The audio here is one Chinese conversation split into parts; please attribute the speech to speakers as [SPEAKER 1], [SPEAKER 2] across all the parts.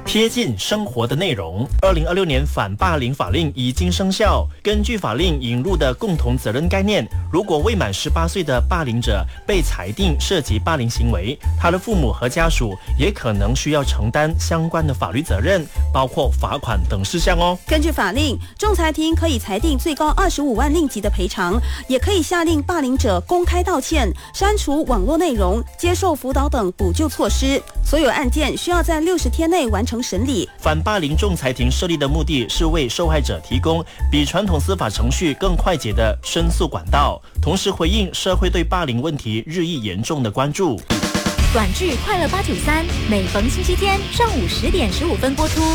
[SPEAKER 1] 贴近生活的内容。2026年反霸凌法令已经生效。根据法令引入的共同责任概念，如果未满18岁的霸凌者被裁定涉及霸凌行为，他的父母和家属也可能需要承担相关的法律责任，包括罚款等事项哦。
[SPEAKER 2] 根据法令，仲裁庭可以裁定最高25万令吉的赔偿，也可以下令霸凌者公开道歉、删除网络内容、接受辅导等补救措施。所有案件需要在60天内完成审理。
[SPEAKER 1] 反霸凌仲裁庭设立的目的是为受害者提供比传统司法程序更快捷的申诉管道，同时回应社会对霸凌问题日益严重的关注。
[SPEAKER 3] 短剧《快乐893》每逢星期天上午10点15分播出。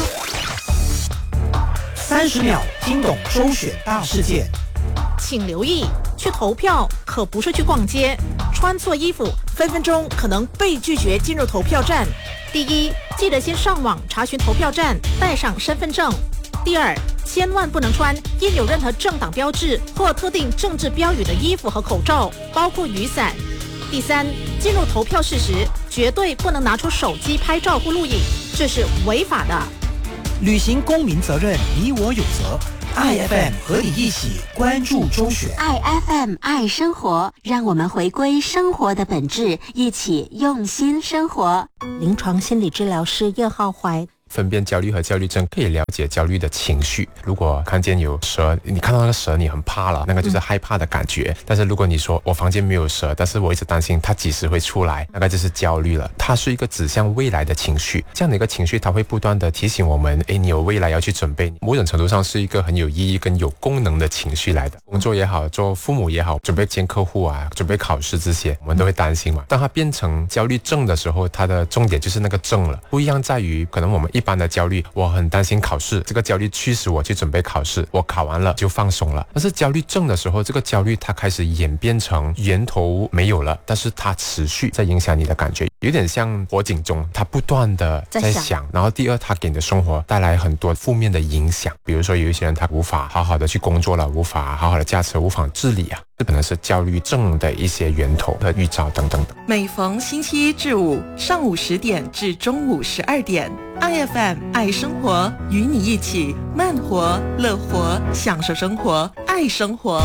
[SPEAKER 4] 30秒听懂周选大事件。
[SPEAKER 5] 请留意，去投票可不是去逛街，穿错衣服分分钟可能被拒绝进入投票站。第一，记得先上网查询投票站，带上身份证。第二，千万不能穿印有任何政党标志或特定政治标语的衣服和口罩，包括雨伞。第三，进入投票室时绝对不能拿出手机拍照或录影，这是违法的。
[SPEAKER 4] 履行公民责任，你我有责。IFM 和你一起关注周选。
[SPEAKER 6] IFM 爱生活，让我们回归生活的本质，一起用心生活。
[SPEAKER 7] 临床心理治疗师叶浩怀。
[SPEAKER 8] 分辨焦虑和焦虑症，可以了解焦虑的情绪。如果看见有蛇，你看到那个蛇你很怕了，那个就是害怕的感觉。但是如果你说我房间没有蛇，但是我一直担心它几时会出来，那个就是焦虑了。它是一个指向未来的情绪，这样的一个情绪它会不断的提醒我们，你有未来要去准备。某种程度上是一个很有意义跟有功能的情绪来的。工作也好，做父母也好，准备见客户啊，准备考试这些，我们都会担心嘛。当它变成焦虑症的时候，它的重点就是那个症了。不一样在于，可能我们一般的焦虑，我很担心考试，这个焦虑驱使我去准备考试，我考完了就放松了。但是焦虑症的时候，这个焦虑它开始演变成源头没有了，但是它持续在影响你的感觉，有点像火警钟，它不断的在响。然后第二，它给你的生活带来很多负面的影响，比如说有一些人他无法好好的去工作了，无法好好的驾车，无法自理啊，这可能是焦虑症的一些源头和预兆等等的。
[SPEAKER 9] 每逢星期1至5上午10点至中午12点，IFM 爱生活，与你一起慢活、乐活，享受生活，爱生活。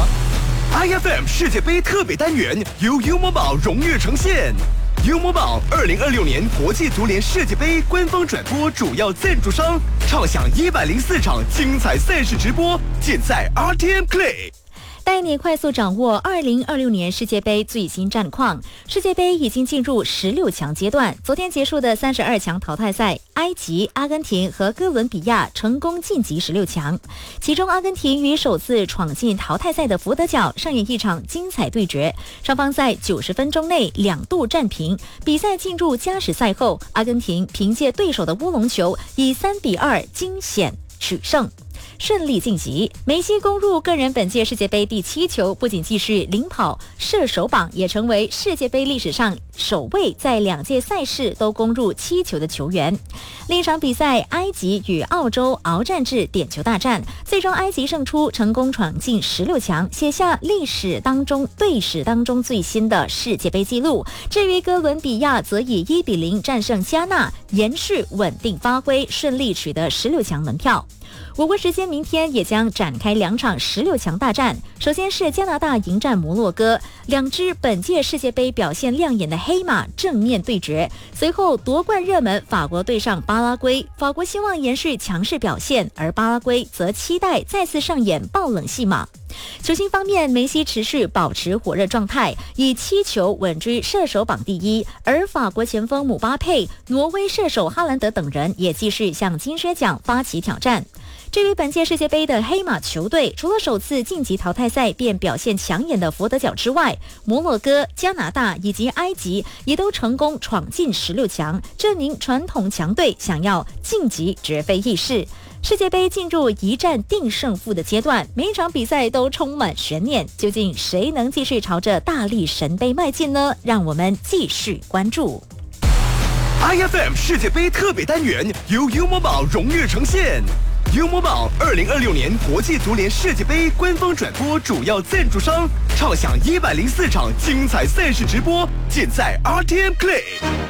[SPEAKER 10] IFM 世界杯特别单元由 U Mobile 荣誉呈现。U Mobile 2026年国际足联世界杯官方转播主要赞助商，畅享104场精彩赛事直播，尽在 RTM Play。
[SPEAKER 3] 带你快速掌握2026年世界杯最新战况。世界杯已经进入16强阶段，昨天结束的32强淘汰赛，埃及、阿根廷和哥伦比亚成功晋级16强。其中，阿根廷与首次闯进淘汰赛的福德角上演一场精彩对决，双方在90分钟内2度战平。比赛进入加时赛后，阿根廷凭借对手的乌龙球，以3-2惊险取胜，顺利晋级。梅西攻入个人本届世界杯第7球，不仅继续领跑射手榜，也成为世界杯历史上首位在2届赛事都攻入7球的球员。另一场比赛，埃及与澳洲鏖战至点球大战，最终埃及胜出，成功闯进16强，写下队史当中最新的世界杯纪录。至于哥伦比亚则以1-0战胜加纳，延续稳定发挥，顺利取得16强门票。我国时间明天也将展开2场16强大战，首先是加拿大迎战摩洛哥，两支本届世界杯表现亮眼的黑马正面对决。随后夺冠热门法国对上巴拉圭，法国希望延续强势表现，而巴拉圭则期待再次上演爆冷戏码。球星方面，梅西持续保持火热状态，以7球稳居射手榜第1，而法国前锋姆巴佩、挪威射手哈兰德等人也继续向金靴奖发起挑战。至于本届世界杯的黑马球队，除了首次晋级淘汰赛便表现抢眼的佛得角之外，摩洛哥、加拿大以及埃及也都成功闯进16强，证明传统强队想要晋级绝非易事。世界杯进入一战定胜负的阶段，每一场比赛都充满悬念，究竟谁能继续朝着大力神杯迈进呢？让我们继续关注。
[SPEAKER 10] IFM 世界杯特别单元由 U Mobile 荣誉呈现。U Mobile 2026年国际足联世界杯官方转播主要赞助商，畅享104场精彩赛事直播，尽在 RTM Play。